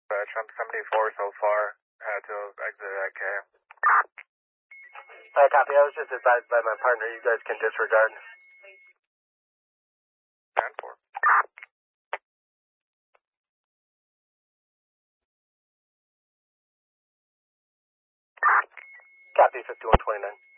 Trump 74 so far. Had to exit at K. Copy. I was just advised by my partner you guys can disregard. 10-4. Copy 5129.